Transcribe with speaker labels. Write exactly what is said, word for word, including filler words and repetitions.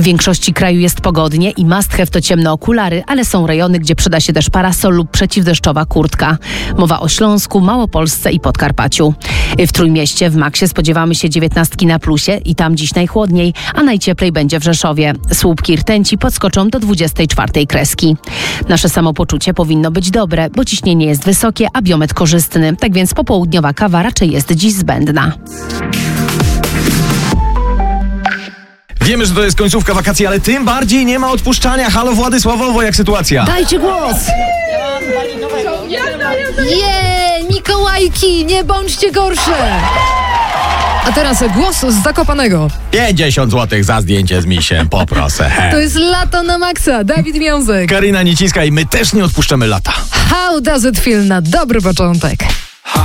Speaker 1: W większości kraju jest pogodnie i must have to ciemne okulary, ale są rejony, gdzie przyda się też parasol lub przeciwdeszczowa kurtka. Mowa o Śląsku, Małopolsce i Podkarpaciu. W Trójmieście w maksie spodziewamy się dziewiętnastki na plusie i tam dziś najchłodniej, a najcieplej będzie w Rzeszowie. Słupki rtęci podskoczą do dwudziestej czwartej kreski. Nasze samopoczucie powinno być dobre, bo ciśnienie jest wysokie, a biometr korzystny. Tak więc popołudniowa kawa raczej jest dziś zbędna.
Speaker 2: Wiemy, że to jest końcówka wakacji, ale tym bardziej nie ma odpuszczania. Halo Władysławowo, jak sytuacja?
Speaker 1: Dajcie głos!
Speaker 3: Je, Mikołajki, nie bądźcie gorsze! A teraz głos z Zakopanego.
Speaker 2: pięćdziesiąt złotych za zdjęcie z misiem, poproszę. He.
Speaker 3: To jest lato na maksa, Dawid Wiązek.
Speaker 2: Karina Nicińska i my też nie odpuszczamy lata.
Speaker 3: How does it feel na dobry początek?